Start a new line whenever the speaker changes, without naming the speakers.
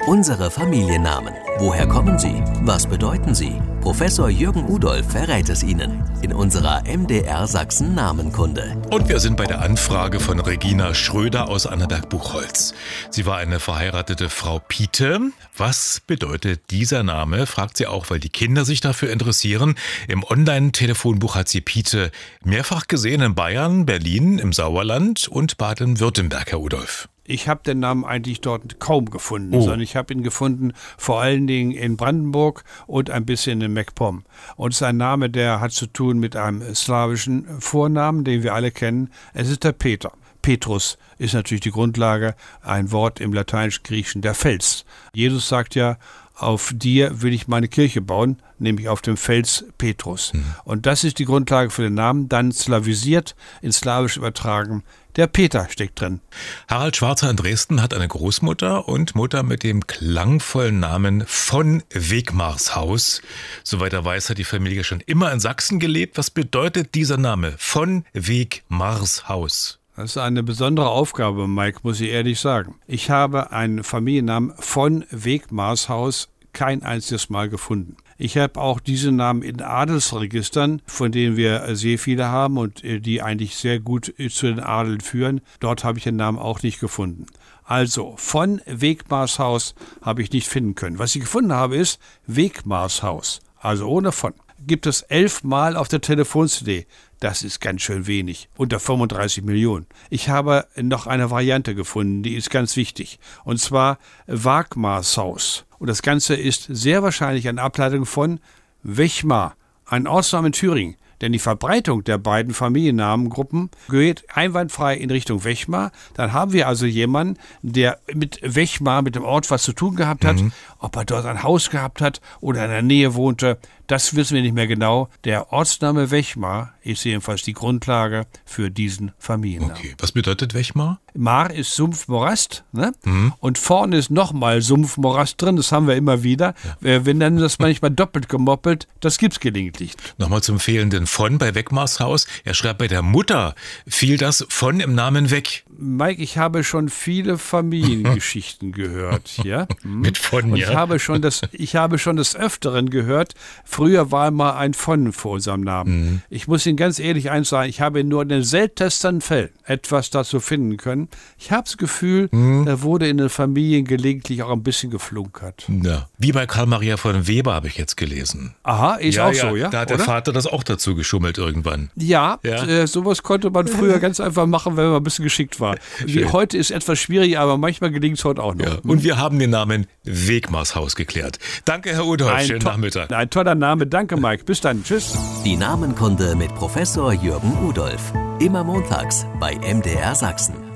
Unsere Familiennamen. Woher kommen sie? Was bedeuten sie? Professor Jürgen Udolph verrät es Ihnen in unserer MDR Sachsen Namenkunde.
Und wir sind bei der Anfrage von Regina Schröder aus Annaberg-Buchholz. Sie war eine verheiratete Frau Piete. Was bedeutet dieser Name, fragt sie auch, weil die Kinder sich dafür interessieren. Im Online-Telefonbuch hat sie Piete mehrfach gesehen in Bayern, Berlin, im Sauerland und Baden-Württemberg, Herr Udolph.
Ich habe den Namen eigentlich dort kaum gefunden, sondern ich habe ihn gefunden vor allen Dingen in Brandenburg und ein bisschen in MacPom. Und es ist ein Name, der hat zu tun mit einem slawischen Vornamen, den wir alle kennen. Es ist der Peter. Petrus ist natürlich die Grundlage, ein Wort im Lateinisch-Griechischen, der Fels. Jesus sagt ja, auf dir will ich meine Kirche bauen, nämlich auf dem Fels Petrus. Und das ist die Grundlage für den Namen, dann slavisiert, ins Slawisch übertragen. Der Peter steckt drin.
Harald Schwarzer in Dresden hat eine Großmutter und Mutter mit dem klangvollen Namen von Wegmarshaus. Soweit er weiß, hat die Familie schon immer in Sachsen gelebt. Was bedeutet dieser Name von Wegmarshaus?
Das ist eine besondere Aufgabe, Mike, muss ich ehrlich sagen. Ich habe einen Familiennamen von Wegmarshaus kein einziges Mal gefunden. Ich habe auch diese Namen in Adelsregistern, von denen wir sehr viele haben und die eigentlich sehr gut zu den Adeln führen. Dort habe ich den Namen auch nicht gefunden. Also von Wegmarshaus habe ich nicht finden können. Was ich gefunden habe, ist Wegmarshaus, also ohne von. Gibt es 11 Mal auf der Telefon-CD. Das ist ganz schön wenig, unter 35 Millionen. Ich habe noch eine Variante gefunden, die ist ganz wichtig, und zwar Wagmarshaus. Und das Ganze ist sehr wahrscheinlich eine Ableitung von Wechmar, ein Ortsname in Thüringen. Denn die Verbreitung der beiden Familiennamengruppen geht einwandfrei in Richtung Wechmar. Dann haben wir also jemanden, der mit Wechmar, mit dem Ort was zu tun gehabt hat. Ob er dort ein Haus gehabt hat oder in der Nähe wohnte, das wissen wir nicht mehr genau. Der Ortsname Wechmar ist jedenfalls die Grundlage für diesen Familiennamen.
Okay, was bedeutet Wechmar?
Mar ist Sumpfmorast, ne? Und vorne ist nochmal Sumpfmorast drin, das haben wir immer wieder. Ja. Wir nennen das manchmal doppelt gemoppelt, das gibt's gelegentlich.
Nochmal zum fehlenden von bei Wegmarshaus. Er schreibt, bei der Mutter fiel das von im Namen weg.
Mike, ich habe schon viele Familiengeschichten gehört, ja?
Mit von,
und
ja.
Ich habe schon des Öfteren gehört, früher war mal ein von vor unserem Namen. Ich muss Ihnen ganz ehrlich eins sagen, ich habe nur in den seltensten Fällen etwas dazu finden können. Ich habe das Gefühl, da wurde in den Familien gelegentlich auch ein bisschen geflunkert.
Ja. Wie bei Karl Maria von Weber habe ich jetzt gelesen.
Aha, ist auch so, ja?
Da hat der Vater das auch dazu geschummelt irgendwann.
Ja, sowas konnte man früher ganz einfach machen, wenn man ein bisschen geschickt war. Heute ist etwas schwieriger, aber manchmal gelingt es heute auch noch.
Ja. Und wir haben den Namen Wegmarshaus geklärt. Danke, Herr Udolph. Schönen Nachmittag.
Ein toller Name. Danke, Mike. Bis dann. Tschüss.
Die Namenkunde mit Professor Jürgen Udolph. Immer montags bei MDR Sachsen.